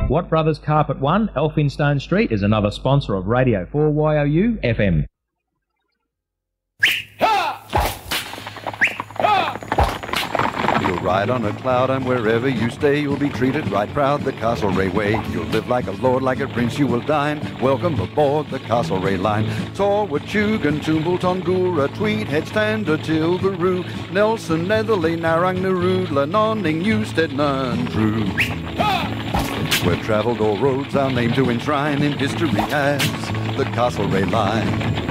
Watt Brothers Carpet 1, Elphinstone Street, is another sponsor of Radio 4YOU FM. You'll ride on a cloud, and wherever you stay, you'll be treated right proud the Castlereagh way. You'll live like a lord, like a prince, you will dine. Welcome aboard the Castlereagh line. Torwood, Chugan, Toomble, Tongura, Tweedhead, Stander, Tilgaroo, Nelson, Netherley, Narang, Naroodla, Nonning, Newstead, Nundroo. We've travelled all roads, our name to enshrine in history as the Castlereagh line.